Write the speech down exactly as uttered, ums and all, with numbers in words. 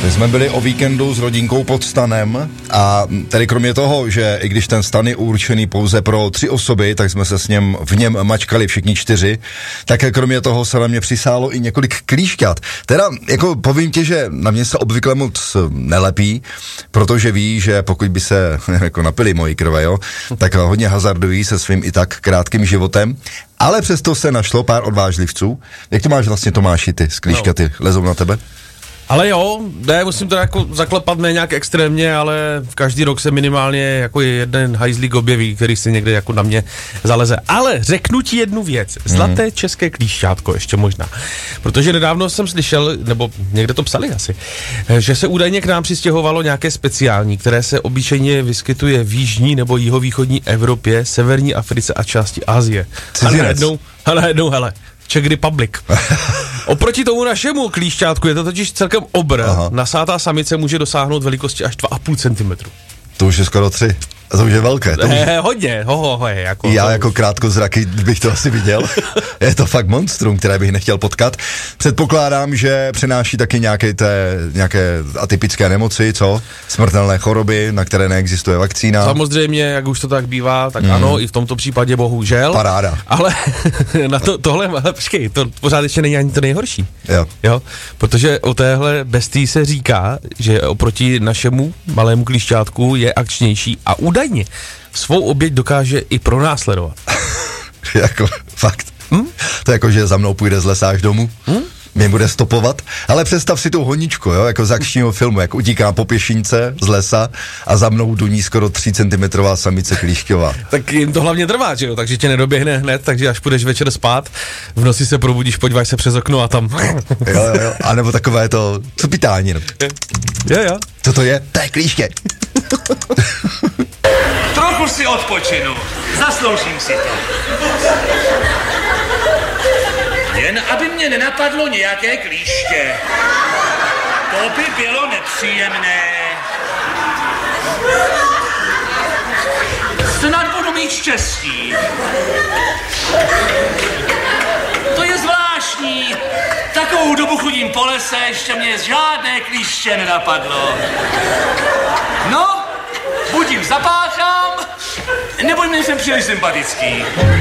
My jsme byli o víkendu s rodinkou pod stanem a tedy kromě toho, že i když ten stan je určený pouze pro tři osoby, tak jsme se s něm v něm mačkali všichni čtyři, tak kromě toho se na mě přisálo i několik klíšťat. Teda jako povím ti, že na mě se obvykle moc nelepí, protože ví, že pokud by se jako napili mojí krve, jo, tak hodně hazardují se svým i tak krátkým životem, ale přesto se našlo pár odvážlivců. Jak to máš vlastně, Tomáši, ty s klíšťaty, no. Lezou na tebe? Ale jo, ne, musím to jako zaklepat ne nějak extrémně, ale v každý rok se minimálně jako jeden hajzlík objeví, který si někde jako na mě zaleze. Ale řeknu ti jednu věc, zlaté mm. české klíšťátko ještě možná, protože nedávno jsem slyšel, nebo někde to psali asi, že se údajně k nám přistěhovalo nějaké speciální, které se obyčejně vyskytuje v jižní nebo jihovýchodní Evropě, severní Africe a části Asie. A najednou, a najednou, hele, Czech Republic. Oproti tomu našemu klíšťátku je to totiž celkem obr. Aha. Nasátá samice může dosáhnout velikosti až dva a půl centimetru. To už je skoro tři. A to už je velké. To už... Eh, hodně, ho, ho, ho, jako, Já to jako už. krátkozraký bych to asi viděl. Je to fakt monstrum, které bych nechtěl potkat. Předpokládám, že přenáší taky nějaké, té, nějaké atypické nemoci, co? Smrtelné choroby, na které neexistuje vakcína. Samozřejmě, jak už to tak bývá, tak mm. ano, i v tomto případě bohužel. Paráda. Ale na to, tohle, ale počkej, to pořád ještě není ani to nejhorší. Jo. Jo, protože o téhle bestii se říká, že oproti našemu malému klíšťátku je akčnější a údajně svou oběť dokáže i pronásledovat. Jako fakt. Hm? To jako, že za mnou půjde z lesa až domů. Hm? Mě bude stopovat, ale představ si tu honičku, jo, jako z akčního filmu, jak utíká po pěšince z lesa a za mnou duní skoro tři centimetrová samice klíšťová. Tak jim to hlavně trvá, že jo, takže tě nedoběhne hned, takže až půjdeš večer spát, v noci se probudíš, podíváš se přes okno a tam... Jo, jo, jo, a nebo takové to cupitání. Jo, jo. Co to je? To je klíště. Trochu si odpočinu, zasloužím si to. Jen aby mě nenapadlo nějaké klíště. To by bylo nepříjemné. Snad budu mít štěstí. To je zvláštní. Takovou dobu chodím po lese, ještě mě žádné klíště nenapadlo. No, buď jim zapáchám, nebo jim jsem příliš sympatický.